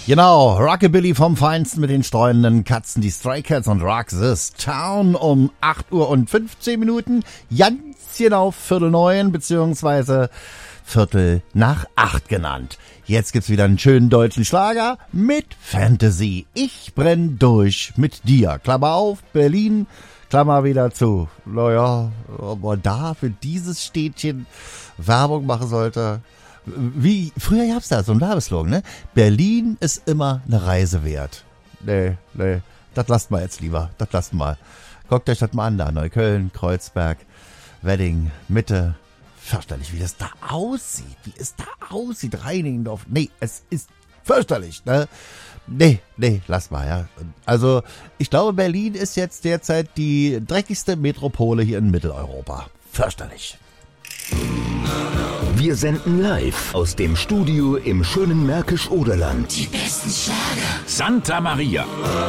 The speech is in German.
Genau, Rockabilly vom Feinsten mit den streunenden Katzen, die Stray Cats und Rock This Town um 8 Uhr und 15 Minuten, ganz genau 7:45, beziehungsweise 7:45 genannt. Jetzt gibt's wieder einen schönen deutschen Schlager mit Fantasy. Ich brenn durch mit dir. Klammer auf, Berlin, Klammer wieder zu. Naja, ob man da für dieses Städtchen Werbung machen sollte. Wie, früher gab's da so einen Werbeslogan, ne? Berlin ist immer eine Reise wert. Nee, das lasst mal jetzt lieber, das lasst mal. Guckt euch das mal an da, Neukölln, Kreuzberg, Wedding, Mitte. Fürchterlich, wie das da aussieht, Reinigendorf. Nee, es ist fürchterlich, ne? Nee, lass mal, ja. Also, ich glaube, Berlin ist jetzt derzeit die dreckigste Metropole hier in Mitteleuropa. Fürchterlich. Wir senden live aus dem Studio im schönen Märkisch-Oderland. Die besten Schlager. Santa Maria.